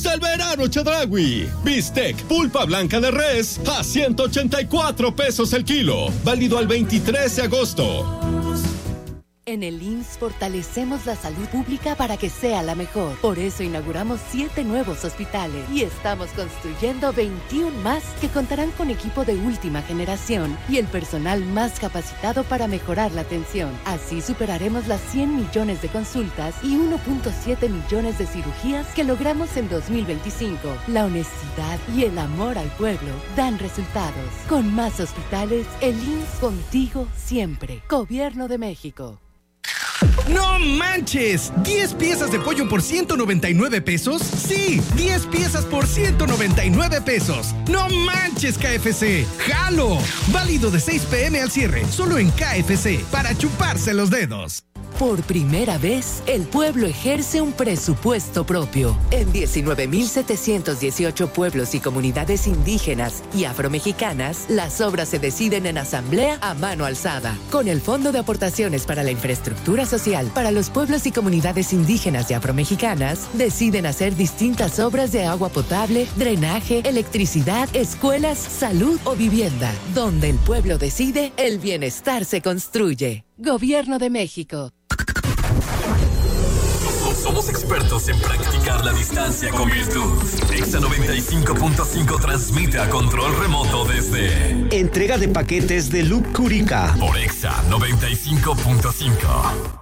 del verano Chedraui. Bistec pulpa blanca de res a 184 pesos el kilo. Válido al 23 de agosto. En el IMSS fortalecemos la salud pública para que sea la mejor. Por eso inauguramos 7 nuevos hospitales y estamos construyendo 21 más que contarán con equipo de última generación y el personal más capacitado para mejorar la atención. Así superaremos las 100 millones de consultas y 1.7 millones de cirugías que logramos en 2025. La honestidad y el amor al pueblo dan resultados. Con más hospitales, el IMSS contigo siempre. Gobierno de México. ¡No manches! ¿10 piezas de pollo por 199 pesos? ¡Sí! 10 piezas por 199 pesos. ¡No manches, KFC! ¡Jalo! Válido de 6 p.m. al cierre, solo en KFC, para chuparse los dedos. Por primera vez, el pueblo ejerce un presupuesto propio. En 19,718 pueblos y comunidades indígenas y afromexicanas, las obras se deciden en asamblea a mano alzada. Con el Fondo de Aportaciones para la Infraestructura Social para los pueblos y comunidades indígenas y afromexicanas, deciden hacer distintas obras de agua potable, drenaje, electricidad, escuelas, salud o vivienda. Donde el pueblo decide, el bienestar se construye. Gobierno de México. Somos expertos en practicar la distancia con virtud. Exa 95.5 transmite a control remoto desde... Entrega de paquetes de Loop Curica. Por Exa 95.5.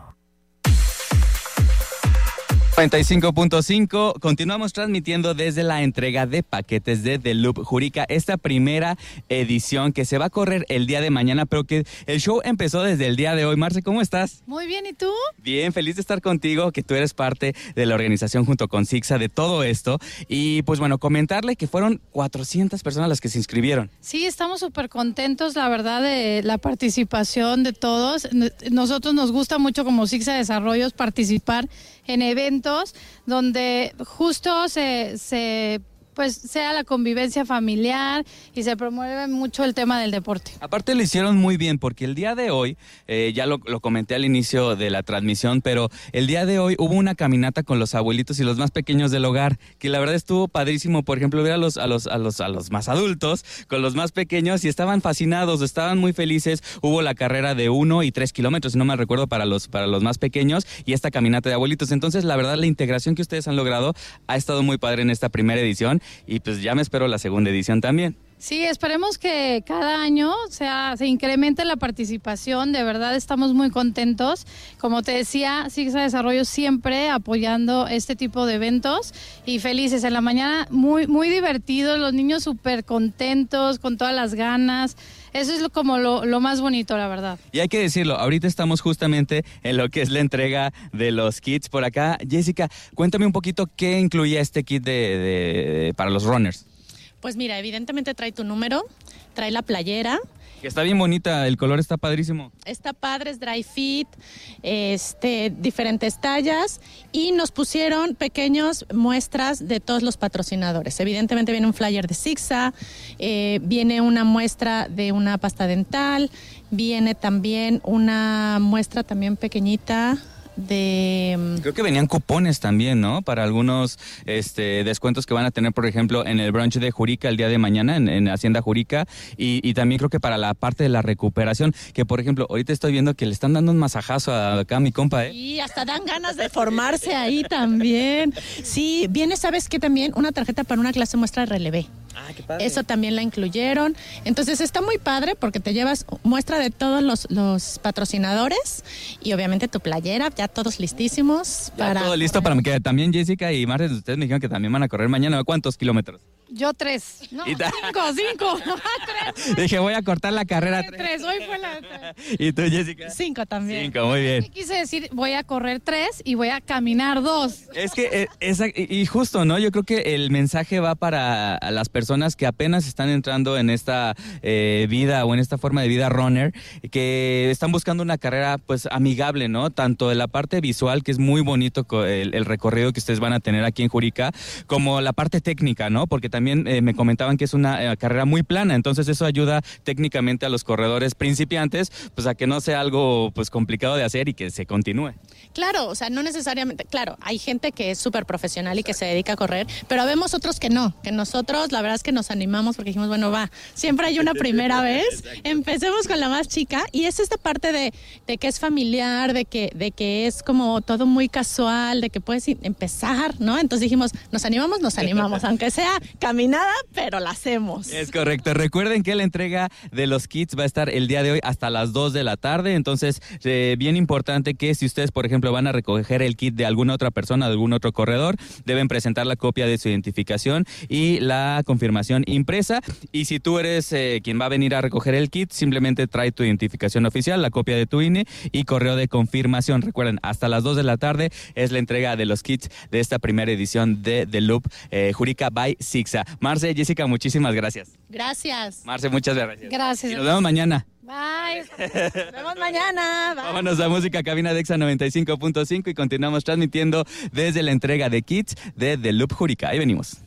95.5, continuamos transmitiendo desde la entrega de paquetes de The Loop Jurica, esta primera edición que se va a correr el día de mañana, pero que el show empezó desde el día de hoy. Marce, ¿cómo estás? Muy bien, ¿y tú? Bien, feliz de estar contigo, que tú eres parte de la organización junto con Sixa de todo esto. Y pues bueno, comentarle que fueron 400 personas las que se inscribieron. Sí, estamos súper contentos, la verdad, de la participación de todos. Nosotros nos gusta mucho como Sixa Desarrollos participar en eventos donde justo pues sea la convivencia familiar y se promueve mucho el tema del deporte. Aparte lo hicieron muy bien porque el día de hoy, ya lo comenté al inicio de la transmisión, pero el día de hoy hubo una caminata con los abuelitos y los más pequeños del hogar, que la verdad estuvo padrísimo. Por ejemplo, ver a los más adultos con los más pequeños y estaban fascinados, estaban muy felices. Hubo la carrera de 1 y 3 kilómetros, si no me recuerdo, para los más pequeños y esta caminata de abuelitos. Entonces, la verdad, la integración que ustedes han logrado ha estado muy padre en esta primera edición. Y pues ya me espero la segunda edición también. Sí, esperemos que cada año se incremente la participación. De verdad estamos muy contentos. Como te decía, Sixa Desarrollo siempre apoyando este tipo de eventos y felices. En la mañana muy, muy divertidos, los niños súper contentos, con todas las ganas. Eso es como lo más bonito, la verdad. Y hay que decirlo, ahorita estamos justamente en lo que es la entrega de los kits por acá. Jessica, cuéntame un poquito qué incluía este kit para los runners. Pues mira, evidentemente trae tu número, trae la playera. Que está bien bonita, el color está padrísimo. Está padre, es dry fit, diferentes tallas y nos pusieron pequeñas muestras de todos los patrocinadores. Evidentemente viene un flyer de Sixa, viene una muestra de una pasta dental, viene también una muestra también pequeñita Creo que venían cupones también, ¿no? Para algunos descuentos que van a tener, por ejemplo, en el brunch de Jurica el día de mañana, en Hacienda Jurica, y también creo que para la parte de la recuperación, que por ejemplo, ahorita estoy viendo que le están dando un masajazo acá a mi compa, ¿eh? Y hasta dan ganas de formarse ahí también. Sí, viene, ¿sabes qué? También una tarjeta para una clase muestra de relevé. Ah, qué padre. Eso también la incluyeron. Entonces está muy padre porque te llevas muestra de todos los patrocinadores y obviamente tu playera, ya todos listísimos. Todo listo para que también Jessica y Martes, ustedes me dijeron que también van a correr mañana. ¿Cuántos kilómetros? Yo 3. No, 5. 3. Dije, voy a cortar la carrera 3. Hoy fue la... ¿Y tú, Jessica? 5 también. 5, muy bien. Quise decir, voy a correr 3 y voy a caminar 2. Es que, y justo, ¿no? Yo creo que el mensaje va para las personas que apenas están entrando en esta vida o en esta forma de vida runner, que están buscando una carrera, pues, amigable, ¿no? Tanto de la parte visual, que es muy bonito el recorrido que ustedes van a tener aquí en Jurica, como la parte técnica, ¿no? Porque también también me comentaban que es una carrera muy plana, entonces eso ayuda técnicamente a los corredores principiantes, pues a que no sea algo pues complicado de hacer y que se continúe. Claro, o sea, no necesariamente, claro, hay gente que es súper profesional y que se dedica a correr, pero vemos otros que no, que nosotros la verdad es que nos animamos porque dijimos, bueno, va, siempre hay una primera vez, empecemos con la más chica, y es esta parte de que es familiar, de que es como todo muy casual, de que puedes empezar, ¿no? Entonces dijimos, nos animamos, aunque sea caminada, pero la hacemos. Es correcto, recuerden que la entrega de los kits va a estar el día de hoy hasta las 2 de la tarde, entonces bien importante que si ustedes, por ejemplo, van a recoger el kit de alguna otra persona, de algún otro corredor, deben presentar la copia de su identificación y la confirmación impresa, y si tú eres quien va a venir a recoger el kit, simplemente trae tu identificación oficial, la copia de tu INE y correo de confirmación. Recuerden, hasta las 2 de la tarde es la entrega de los kits de esta primera edición de The Loop Jurica by Sixa. Marce, Jessica, muchísimas gracias. Gracias. Marce, muchas gracias. Gracias. Y nos vemos mañana. Bye. Nos vemos mañana. Bye. Vámonos a Música Cabina de Exa 95.5 y continuamos transmitiendo desde la entrega de kits de The Loop Jurica. Ahí venimos.